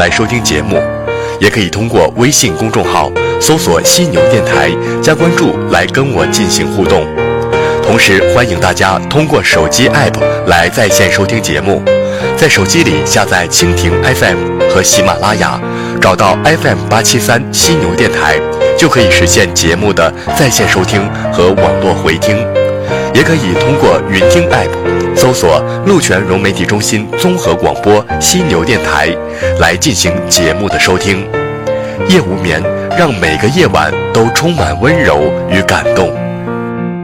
来收听节目，也可以通过微信公众号搜索犀牛电台加关注来跟我进行互动。同时欢迎大家通过手机 APP 来在线收听节目，在手机里下载蜻蜓 FM 和喜马拉雅，找到 FM873犀牛电台，就可以实现节目的在线收听和网络回听。也可以通过云听 APP 搜索鹿泉融媒体中心综合广播犀牛电台来进行节目的收听。夜无眠，让每个夜晚都充满温柔与感动。